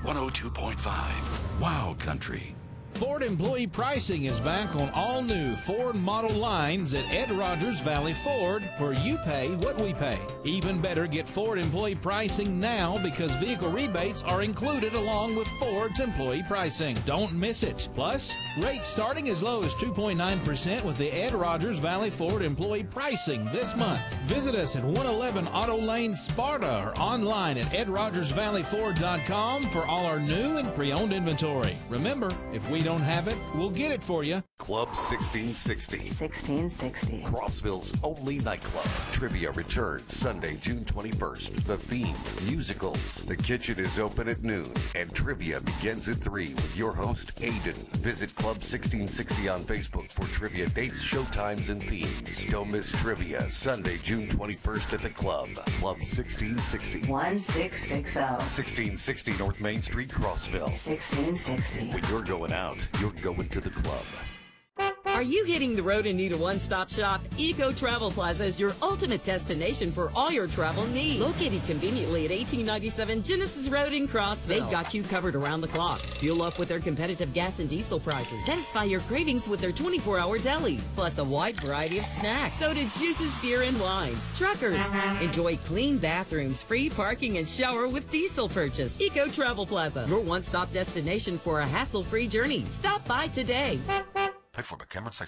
102.5 Wow Country. Ford employee pricing is back on all new Ford model lines at Ed Rogers Valley Ford, where you pay what we pay. Even better, get Ford employee pricing now because vehicle rebates are included along with Ford's employee pricing. Don't miss it. Plus, rates starting as low as 2.9% with the Ed Rogers Valley Ford employee pricing this month. Visit us at 111 Auto Lane, Sparta, or online at edrogersvalleyford.com for all our new and pre-owned inventory. Remember, if we don't have it, we'll get it for you. Club 1660. 1660. Crossville's only nightclub. Trivia returns Sunday, June 21st. The theme, musicals. The kitchen is open at noon, and trivia begins at 3 with your host, Aiden. Visit Club 1660 on Facebook for trivia dates, showtimes, and themes. Don't miss trivia Sunday, June 21st at the club. Club 1660. 1660. 1660 North Main Street, Crossville. 1660. When you're going out, you're going to the club. Are you hitting the road and need a one-stop shop? Eco Travel Plaza is your ultimate destination for all your travel needs. Located conveniently at 1897 Genesis Road in Crossville. They've got you covered around the clock. Fuel up with their competitive gas and diesel prices. Satisfy your cravings with their 24-hour deli, plus a wide variety of snacks, soda, juices, beer, and wine. Truckers, enjoy clean bathrooms, free parking, and shower with diesel purchase. Eco Travel Plaza, your one-stop destination for a hassle-free journey. Stop by today. Paid for by Cameron